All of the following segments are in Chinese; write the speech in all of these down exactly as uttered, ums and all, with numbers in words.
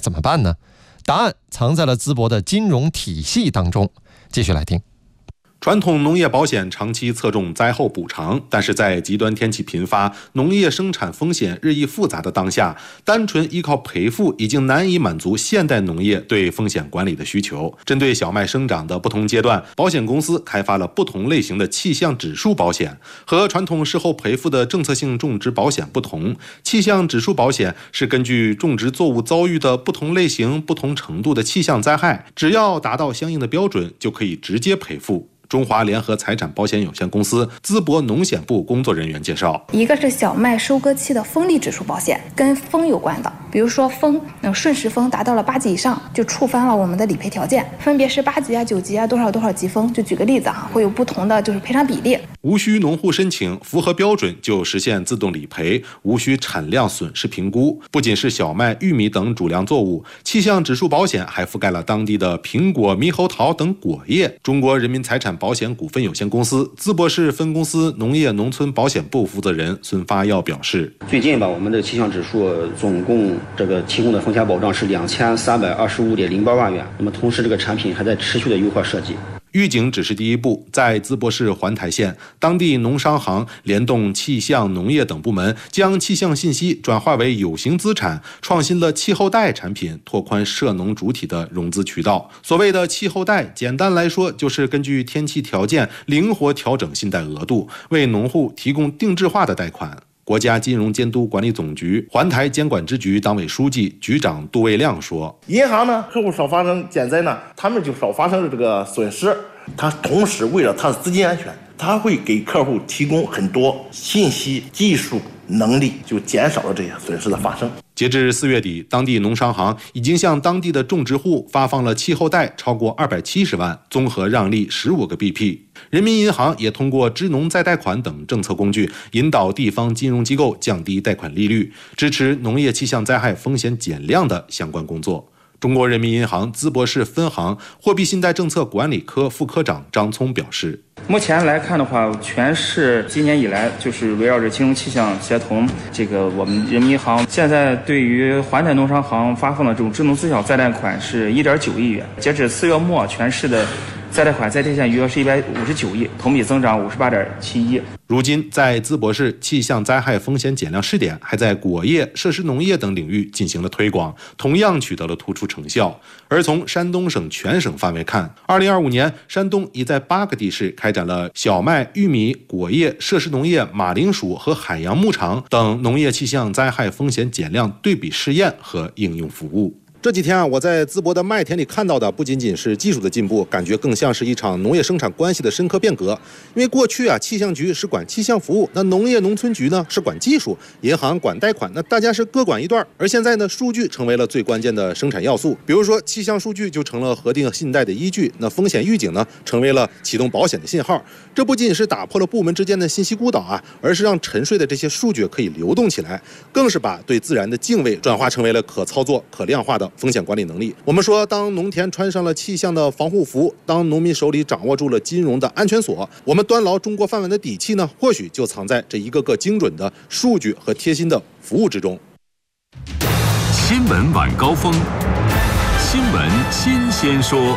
怎么办呢？答案藏在了淄博的金融体系当中。继续来听。 传统农业保险长期侧重灾后补偿，但是在极端天气频发、农业生产风险日益复杂的当下，单纯依靠赔付已经难以满足现代农业对风险管理的需求。针对小麦生长的不同阶段，保险公司开发了不同类型的气象指数保险。和传统事后赔付的政策性种植保险不同，气象指数保险是根据种植作物遭遇的不同类型、不同程度的气象灾害，只要达到相应的标准，就可以直接赔付。中华联合财产保险有限公司淄博农险部工作人员介绍， 一个是小麦收割期的风力指数保险，跟风有关的，比如说风，那瞬时风达到了八级以上，就触发了我们的理赔条件，分别是八级啊、九级啊、多少多少级风，就举个例子啊，会有不同的就是赔偿比例。 无需农户申请，符合标准就实现自动理赔，无需产量损失评估。不仅是小麦、玉米等主粮作物，气象指数保险还覆盖了当地的苹果、猕猴桃等果业。中国人民财产保险股份有限公司淄博市分公司农业农村保险部负责人孙发耀表示， 最近吧，我们的气象指数总共这个提供的风险保障是两千三百二十五点零八万元。那么同时，这个产品还在持续的优化设计。 预警只是第一步，在淄博市环台县，当地农商行联动气象、农业等部门，将气象信息转化为有形资产，创新了气候贷产品，拓宽涉农主体的融资渠道。所谓的气候贷，简单来说就是根据天气条件灵活调整信贷额度，为农户提供定制化的贷款。国家金融监督管理总局环台监管支局党委书记、局长杜卫亮说， 银行呢，客户少发生减灾呢，他们就少发生这个损失。他同时为了他的资金安全，他会给客户提供很多信息、技术能力，就减少了这些损失的发生。 截至四月底，当地农商行已经向当地的种植户发放了气候贷超过二百七十万，综合让利十五个 B P。人民银行也通过支农再贷款等政策工具，引导地方金融机构降低贷款利率，支持农业气象灾害风险减量的相关工作。中国人民银行淄博市分行货币信贷政策管理科副科长张聪表示， 目前来看的话，全市今年以来就是围绕着金融气象协同，这个我们人民银行现在对于环台农商行发放的这种支农自小再贷款是 一点九亿元，截止四月末，全市的再贷款在贴现余额是一百五十九亿，同比增长五十八点七一。 如今，在淄博市气象灾害风险减量试点还在果业、设施农业等领域进行了推广，同样取得了突出成效。而从山东省全省范围看，二零二五年，山东已在八个地市开展了小麦、玉米、果业、设施农业、马铃薯和海洋牧场等农业气象灾害风险减量对比试验和应用服务。这几天啊，我在淄博的麦田里看到的不仅仅是技术的进步，感觉更像是一场农业生产关系的深刻变革。因为过去啊，气象局是管气象服务，那农业农村局呢是管技术，银行管贷款，那大家是各管一段。而现在呢，数据成为了最关键的生产要素。比如说，气象数据就成了核定信贷的依据，那风险预警呢成为了启动保险的信号。这不仅是打破了部门之间的信息孤岛啊，而是让沉睡的这些数据可以流动起来，更是把对自然的敬畏转化成为了可操作、可量化的风险管理能力。我们说，当农田穿上了气象的防护服，当农民手里掌握住了金融的安全锁，我们端牢中国饭碗的底气呢，或许就藏在这一个个精准的数据和贴心的服务之中。 新闻晚高峰，新闻新鲜说。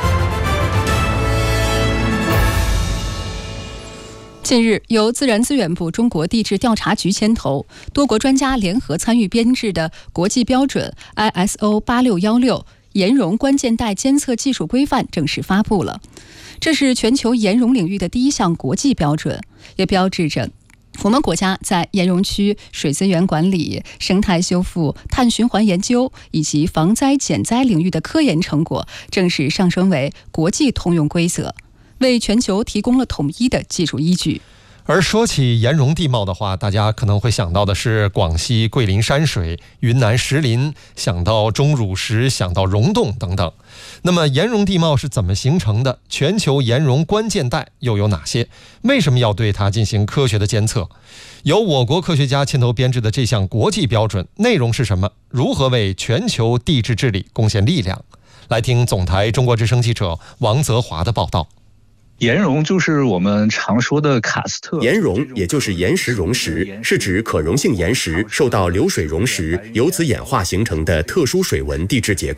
近日，由自然资源部中国地质调查局牵头，多国专家联合参与编制的国际标准 I S O 八六一六岩溶关键带监测技术规范正式发布了。这是全球岩溶领域的第一项国际标准，也标志着我们国家在岩溶区水资源管理、生态修复、碳循环研究以及防灾减灾领域的科研成果正式上升为国际通用规则，为全球提供了统一的技术依据。 而说起岩溶地貌的话，大家可能会想到的是广西桂林山水、云南石林，想到钟乳石，想到溶洞等等。那么岩溶地貌是怎么形成的？全球岩溶关键带又有哪些？为什么要对它进行科学的监测？由我国科学家牵头编制的这项国际标准内容是什么？如何为全球地质治理贡献力量？来听总台中国之声记者王泽华的报道。 岩溶就是我们常说的喀斯特。 岩溶也就是岩石溶蚀，是指可溶性岩石受到流水溶蚀，由此演化形成的特殊水纹地质结构。